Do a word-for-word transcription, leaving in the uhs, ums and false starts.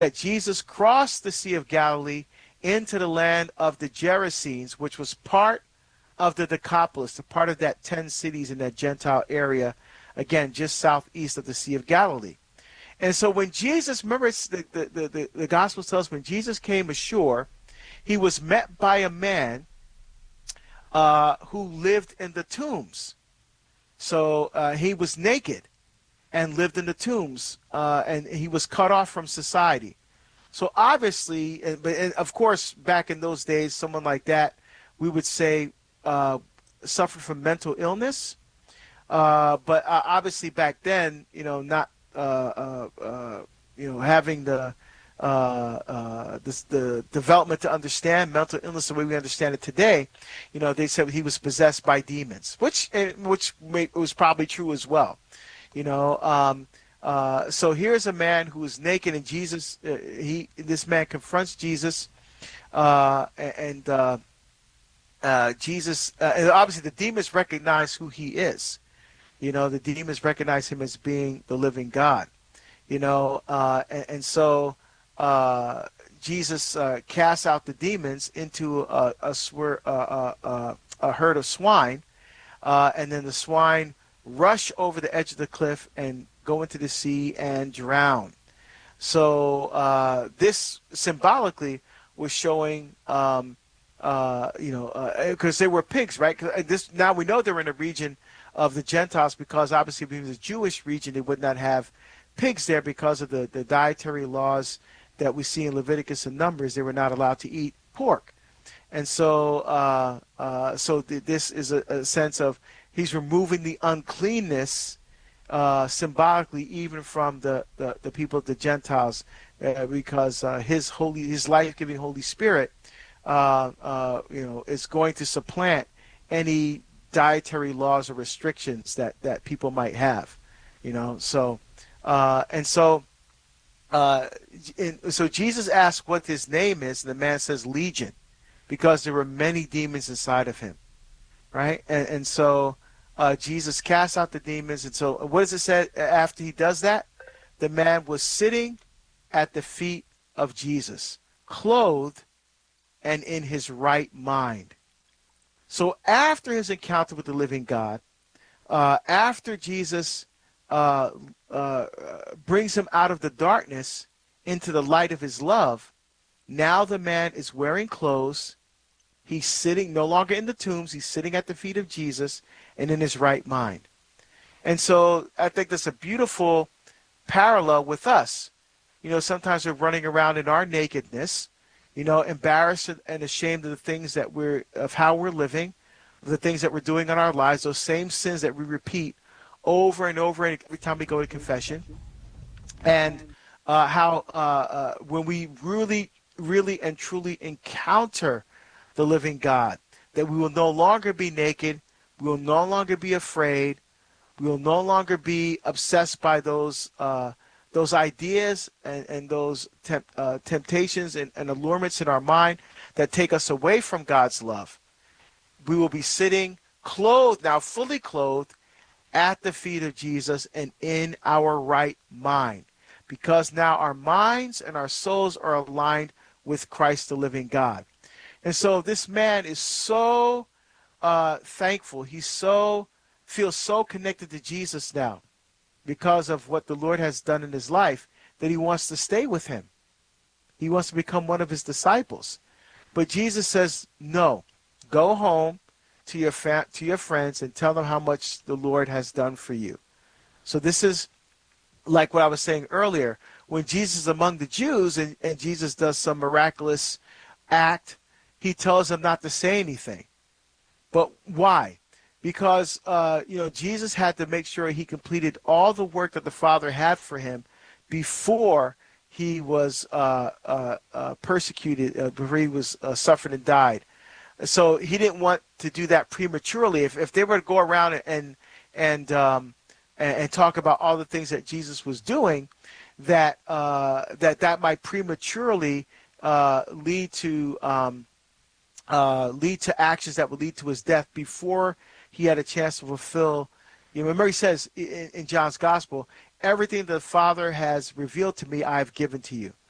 that Jesus crossed the Sea of Galilee into the land of the Gerasenes, which was part of the Decapolis, a part of that ten cities in that Gentile area, again, just southeast of the Sea of Galilee. And so when Jesus, remember it's the, the, the, the, the Gospel tells us when Jesus came ashore, he was met by a man uh, who lived in the tombs. So uh, he was naked and lived in the tombs, uh, and he was cut off from society. So obviously, and, and of course, back in those days, someone like that, we would say, uh, suffered from mental illness. Uh, but uh, obviously back then, you know, not, uh, uh, uh, you know, having the, uh, uh, this, the development to understand mental illness the way we understand it today, you know, they said he was possessed by demons, which, which was probably true as well. You know, um, uh, so here's a man who is naked, and Jesus, uh, he, this man confronts Jesus, uh, and, uh, uh, Jesus, uh, and obviously the demons recognize who he is. You know, the demons recognize him as being the living God. You know, uh, and, and so uh, Jesus uh, casts out the demons into a, a, swer, uh, uh, a herd of swine, uh, and then the swine rush over the edge of the cliff and go into the sea and drown. So uh, this symbolically was showing, um, uh, you know, because uh, they were pigs, right? 'Cause this now we know they're in a region of the Gentiles, because obviously if it was a Jewish region, they would not have pigs there because of the, the dietary laws that we see in Leviticus and Numbers. They were not allowed to eat pork. And so uh, uh, so th- this is a, a sense of he's removing the uncleanness uh, symbolically even from the, the, the people of the Gentiles, uh, because uh, his holy, his life-giving Holy Spirit uh, uh, you know, is going to supplant any dietary laws or restrictions that, that people might have, you know. So, uh, and so, uh, in, so Jesus asked what his name is, and the man says Legion, because there were many demons inside of him, right? And, and so uh, Jesus casts out the demons, and so what does it say after he does that? The man was sitting at the feet of Jesus, clothed and in his right mind. So after his encounter with the living God, uh, after Jesus uh, uh, brings him out of the darkness into the light of his love, now the man is wearing clothes. He's sitting no longer in the tombs. He's sitting at the feet of Jesus and in his right mind. And so I think that's a beautiful parallel with us. You know, sometimes we're running around in our nakedness, you know, embarrassed and ashamed of the things that we're, of how we're living, of the things that we're doing in our lives, those same sins that we repeat over and over and every time we go to confession. And uh, how uh, uh, when we really, really and truly encounter the living God, that we will no longer be naked, we will no longer be afraid, we will no longer be obsessed by those uh, those ideas and, and those temp, uh, temptations and, and allurements in our mind that take us away from God's love. We will be sitting clothed, now fully clothed, at the feet of Jesus and in our right mind, because now our minds and our souls are aligned with Christ, the living God. And so this man is so uh, thankful. He's so, feels so connected to Jesus now, because of what the Lord has done in his life, that he wants to stay with him. He wants to become one of his disciples. But Jesus says, no, go home to your fa- to your friends and tell them how much the Lord has done for you. So this is like what I was saying earlier. When Jesus is among the Jews and, and Jesus does some miraculous act, he tells them not to say anything. But why? Because, uh, you know, Jesus had to make sure he completed all the work that the Father had for him before he was uh, uh, uh, persecuted, uh, before he was uh, suffered and died. So he didn't want to do that prematurely. If if they were to go around and and um, and, and talk about all the things that Jesus was doing, that uh, that that might prematurely uh, lead to um, uh, lead to actions that would lead to his death before he had a chance to fulfill. You remember he says in, in John's Gospel, everything the Father has revealed to me, I have given to you.